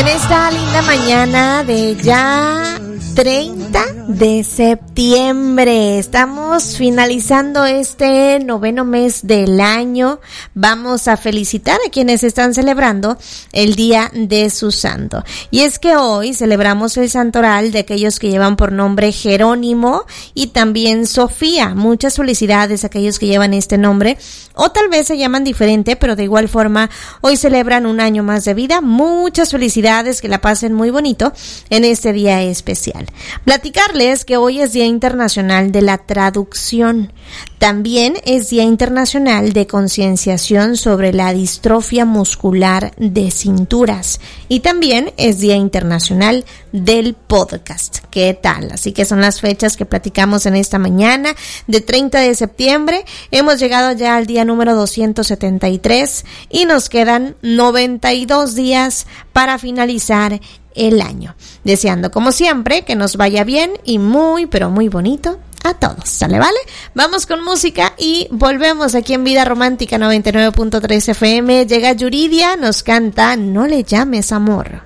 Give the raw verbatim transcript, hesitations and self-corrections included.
En esta linda mañana de ya treinta de septiembre, estamos finalizando este noveno mes del año. Vamos a felicitar a quienes están celebrando el día de su santo. Y es que hoy celebramos el santoral de aquellos que llevan por nombre Jerónimo y también Sofía. Muchas felicidades a aquellos que llevan este nombre, o tal vez se llaman diferente, pero de igual forma hoy celebran un año más de vida. Muchas felicidades, que la pasen muy bonito en este día especial. Platicarles que hoy es Día Internacional de la Traducción. También es Día Internacional de Concienciación sobre la Distrofia Muscular de Cinturas. Y también es Día Internacional del Podcast. ¿Qué tal? Así que son las fechas que platicamos en esta mañana de treinta de septiembre. Hemos llegado ya al día número doscientos setenta y tres y nos quedan noventa y dos días para finalizar el año. Deseando, como siempre, que nos vaya bien y muy, pero muy bonito a todos. ¿Sale, vale? Vamos con música y volvemos aquí en Vida Romántica noventa y nueve punto tres F M. Llega Yuridia, nos canta No le llames amor.